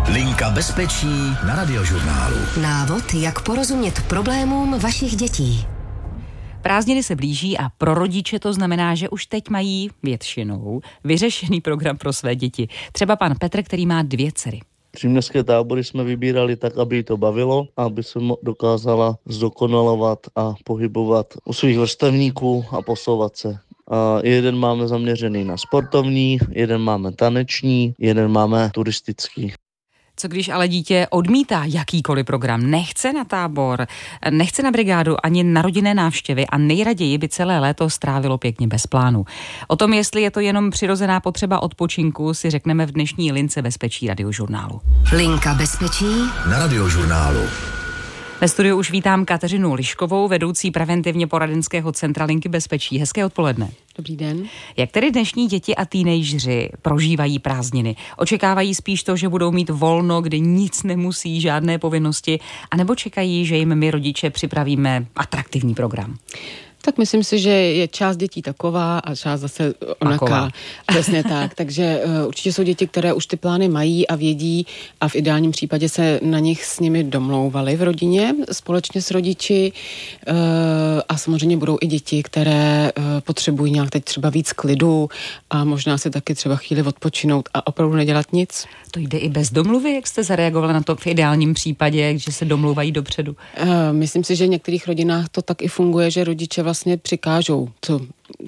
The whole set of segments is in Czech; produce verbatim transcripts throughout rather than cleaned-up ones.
Linka bezpečí na Radiožurnálu. Návod, jak porozumět problémům vašich dětí. Prázdniny se blíží a pro rodiče to znamená, že už teď mají většinou vyřešený program pro své děti. Třeba pan Petr, který má dvě dcery. Příměstské tábory jsme vybírali tak, aby jí to bavilo, aby se dokázala zdokonalovat a pohybovat u svých vrstevníků a posouvat se. A jeden máme zaměřený na sportovní, jeden máme taneční, jeden máme turistický. Co když ale dítě odmítá jakýkoliv program, nechce na tábor, nechce na brigádu ani na rodinné návštěvy a nejraději by celé léto strávilo pěkně bez plánu. O tom, jestli je to jenom přirozená potřeba odpočinku, si řekneme v dnešní lince bezpečí Radiožurnálu. Linka bezpečí na Radiožurnálu. Ve studiu už vítám Kateřinu Liškovou, vedoucí preventivně poradenského centra Linky bezpečí. Hezké odpoledne. Dobrý den. Jak tedy dnešní děti a teenageři prožívají prázdniny? Očekávají spíš to, že budou mít volno, kdy nic nemusí, žádné povinnosti, anebo čekají, že jim my rodiče připravíme atraktivní program? Tak myslím si, že je část dětí taková a část zase onaká. Přesně tak. Takže uh, určitě jsou děti, které už ty plány mají a vědí a v ideálním případě se na nich s nimi domlouvali v rodině společně s rodiči uh, a samozřejmě budou i děti, které uh, potřebují nějak teď třeba víc klidu a možná si taky třeba chvíli odpočinout a opravdu nedělat nic. To jde i bez domluvy, jak jste zareagovala na to v ideálním případě, že se domlouvají dopředu? Uh, myslím si, že v některých rodinách to tak i funguje, že rodiče vlastně přikážou, co,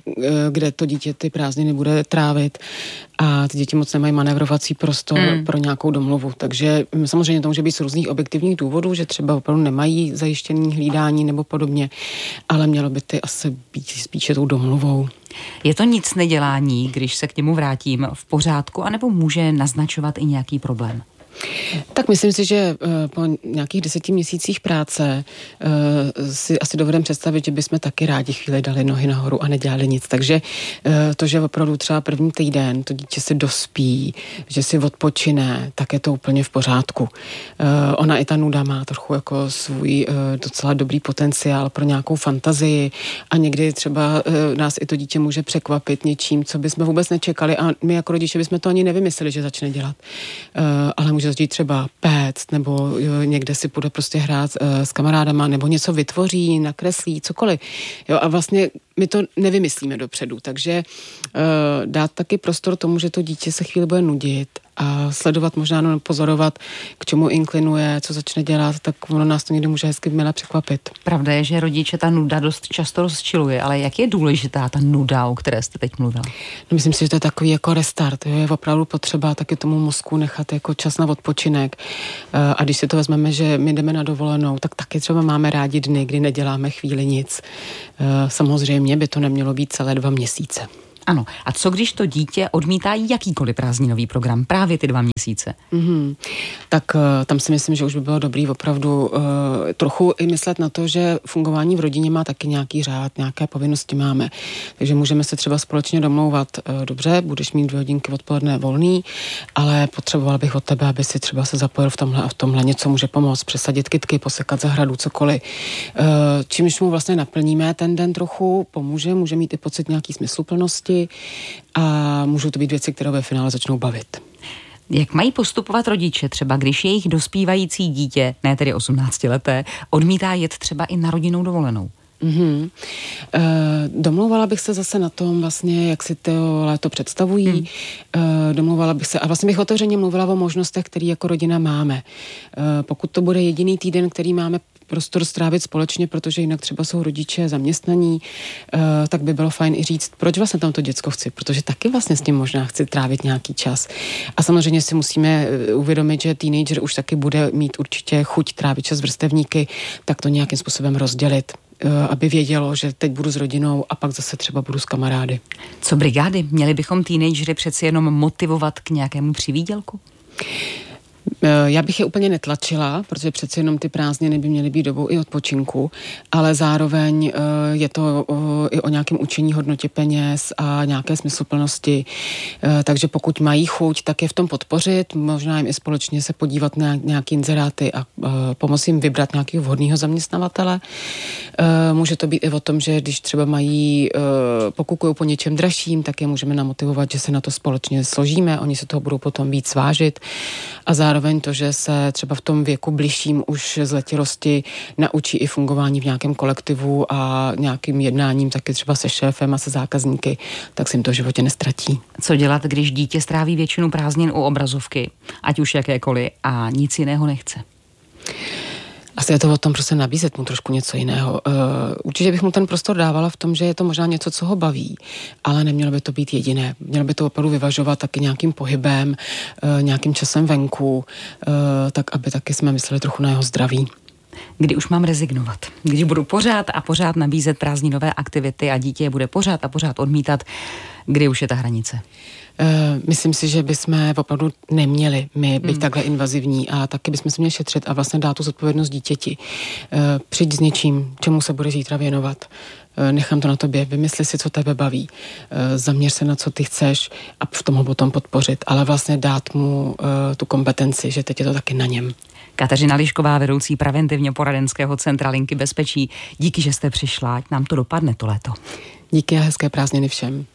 kde to dítě ty prázdniny bude trávit a ty děti moc nemají manévrovací prostor mm. pro nějakou domluvu. Takže samozřejmě to může být z různých objektivních důvodů, že třeba opravdu nemají zajištěný hlídání nebo podobně, ale mělo by ty asi být spíše tou domluvou. Je to nic nedělání, když se k němu vrátím, v pořádku, anebo může naznačovat i nějaký problém? Tak myslím si, že po nějakých deseti měsících práce si asi dovedeme představit, že bychom taky rádi chvíli dali nohy nahoru a nedělali nic. Takže to, že opravdu třeba první týden to dítě si dospí, že si odpočine, tak je to úplně v pořádku. Ona i ta nuda má trochu jako svůj docela dobrý potenciál pro nějakou fantazii a někdy třeba nás i to dítě může překvapit něčím, co bychom vůbec nečekali a my jako rodiče bychom to ani nevymysleli, že začne dělat. Ale může začít třeba péct, nebo jo, někde si půjde prostě hrát uh, s kamarádama, nebo něco vytvoří, nakreslí, cokoliv. Jo, a vlastně my to nevymyslíme dopředu, takže uh, dát taky prostor tomu, že to dítě se chvíli bude nudit a sledovat, možná no, pozorovat, k čemu inklinuje, co začne dělat, tak ono nás to někdy může hezky milé překvapit. Pravda je, že rodiče ta nuda dost často rozčiluje, ale jak je důležitá ta nuda, o které jste teď mluvila? No, myslím si, že to je takový jako restart. Jo? Je opravdu potřeba taky tomu mozku nechat jako čas na odpočinek. A když si to vezmeme, že my jdeme na dovolenou, tak taky třeba máme rádi dny, kdy neděláme chvíli nic. Samozřejmě by to nemělo být celé dva měsíce. Ano. A co když to dítě odmítá jakýkoliv prázdninový program, právě ty dva měsíce? Mm-hmm. Tak uh, tam si myslím, že už by bylo dobrý opravdu uh, trochu i myslet na to, že fungování v rodině má taky nějaký řád, nějaké povinnosti máme. Takže můžeme se třeba společně domlouvat, uh, dobře, budeš mít dvě hodinky odpoledne volný, ale potřeboval bych od tebe, aby si třeba se zapojil v tomhle a v tomhle, něco může pomoct, přesadit kytky, posekat zahradu, cokoliv. Uh, čímž mu vlastně naplníme ten den trochu, pomůže, může mít i pocit nějaký smysluplnosti a můžou to být věci, které ve finále začnou bavit. Jak mají postupovat rodiče, třeba když jejich dospívající dítě, ne tedy osmnáctileté, odmítá jet třeba i na rodinnou dovolenou? Mm-hmm. E, domlouvala bych se zase na tom vlastně, jak si to léto představují. Mm. E, domlouvala bych se a vlastně bych otevřeně mluvila o možnostech, které jako rodina máme. E, pokud to bude jediný týden, který máme prostor strávit společně, protože jinak třeba jsou rodiče zaměstnaní, uh, tak by bylo fajn i říct, proč vlastně tam to děcko chci, protože taky vlastně s ním možná chci trávit nějaký čas. A samozřejmě si musíme uvědomit, že teenager už taky bude mít určitě chuť trávit čas s vrstevníky, tak to nějakým způsobem rozdělit, uh, aby vědělo, že teď budu s rodinou a pak zase třeba budu s kamarády. Co brigády? Měli bychom teenagery přeci jenom motivovat k nějakému přivýdělku? Já bych je úplně netlačila, protože přece jenom ty prázdniny by měly být dobou i odpočinku, ale zároveň je to i o nějakém učení, hodnotě peněz a nějaké smysluplnosti. Takže pokud mají chuť, tak je v tom podpořit, možná jim i společně se podívat na nějaké inzeráty a pomoci jim vybrat nějakého vhodného zaměstnavatele. Může to být i o tom, že když třeba mají, pokukují po něčem dražším, tak je můžeme namotivovat, že se na to společně složíme, oni se toho budou potom víc vážit a zároveň zároveň to, že se třeba v tom věku bližším už z letilosti naučí i fungování v nějakém kolektivu a nějakým jednáním taky třeba se šéfem a se zákazníky, tak si jim to v životě nestratí. Co dělat, když dítě stráví většinu prázdnin u obrazovky, ať už jakékoliv, a nic jiného nechce? Asi je to o tom prostě nabízet mu trošku něco jiného. Uh, určitě bych mu ten prostor dávala v tom, že je to možná něco, co ho baví, ale nemělo by to být jediné. Mělo by to opravdu vyvažovat taky nějakým pohybem, uh, nějakým časem venku, uh, tak aby taky jsme mysleli trochu na jeho zdraví. Kdy už mám rezignovat? Když budu pořád a pořád nabízet prázdninové aktivity a dítě je bude pořád a pořád odmítat, kdy už je ta hranice? Uh, myslím si, že bychom opravdu neměli my být hmm. takhle invazivní a taky bychom se měli šetřit a vlastně dát tu zodpovědnost dítěti. Uh, přijď s něčím, čemu se bude zítra věnovat. Uh, nechám to na tobě, vymysli si, co tebe baví. Uh, zaměř se na co ty chceš a v tom ho potom podpořit, ale vlastně dát mu uh, tu kompetenci, že teď je to taky na něm. Kateřina Lišková, vedoucí preventivně poradenského centra Linky bezpečí. Díky, že jste přišla, ať nám to dopadne to léto. Díky a hezké prázdniny všem.